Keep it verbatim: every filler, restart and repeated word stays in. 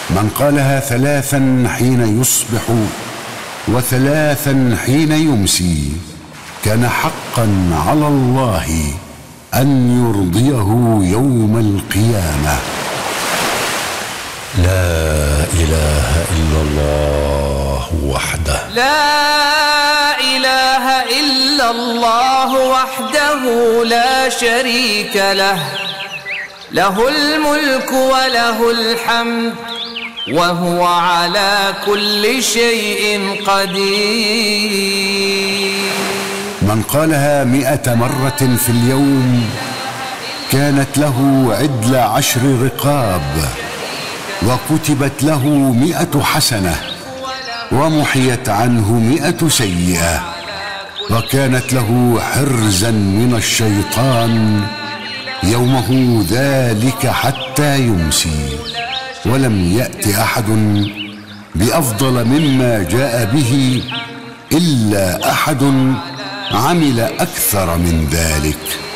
من قالها ثلاثا حين يصبح وثلاثا حين يمسي كان حقا على الله أن يرضيه يوم القيامة. لا إله إلا الله وحده، لا إله إلا الله وحده لا شريك له، له الملك وله الحمد وهو على كل شيء قدير. من قالها مئة مرة في اليوم كانت له عدل عشر رقاب، وكتبت له مئة حسنة ومحيت عنه مئة سيئة، وكانت له حرزا من الشيطان يومه ذلك حتى يمسي. ولم يأت أحد بأفضل مما جاء به إلا أحد عمل أكثر من ذلك.